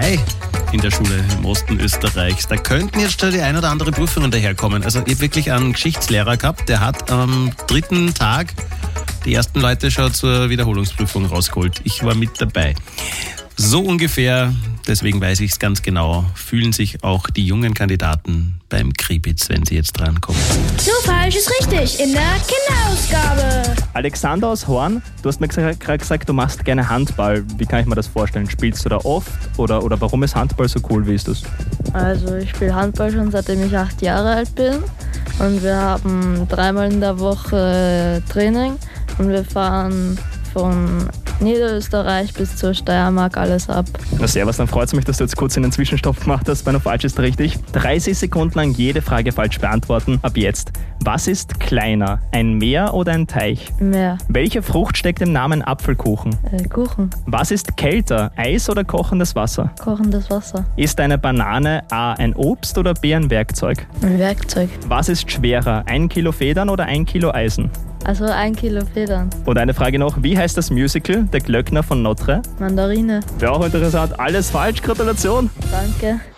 2 in der Schule im Osten Österreichs. Da könnten jetzt schon die ein oder andere Prüfungen daherkommen. Also ich habe wirklich einen Geschichtslehrer gehabt, der hat am 3. Tag die ersten Leute schon zur Wiederholungsprüfung rausgeholt. Ich war mit dabei. So ungefähr, deswegen weiß ich es ganz genau, fühlen sich auch die jungen Kandidaten beim Kribitz, wenn sie jetzt drankommen. Nur falsch ist richtig in der Kinderausgabe. Alexander aus Horn, du hast mir gerade gesagt, du machst gerne Handball. Wie kann ich mir das vorstellen? Spielst du da oft oder warum ist Handball so cool? Wie ist das? Also ich spiele Handball schon seitdem ich 8 Jahre alt bin und wir haben 3-mal in der Woche Training und wir fahren von Niederösterreich bis zur Steiermark alles ab. Na servus, dann freut es mich, dass du jetzt kurz einen Zwischenstopp gemacht hast, bei Nur falsch ist richtig. 30 Sekunden lang jede Frage falsch beantworten. Ab jetzt. Was ist kleiner? Ein Meer oder ein Teich? Meer. Welche Frucht steckt im Namen Apfelkuchen? Kuchen. Was ist kälter? Eis oder kochendes Wasser? Kochendes Wasser. Ist eine Banane A ein Obst oder B ein Werkzeug? Ein Werkzeug. Was ist schwerer? 1 Kilo Federn oder 1 Kilo Eisen? Also 1 Kilo Federn. Und eine Frage noch, wie heißt das Musical Der Glöckner von Notre? Mandarine. Wäre auch interessant. Alles falsch, Gratulation. Danke.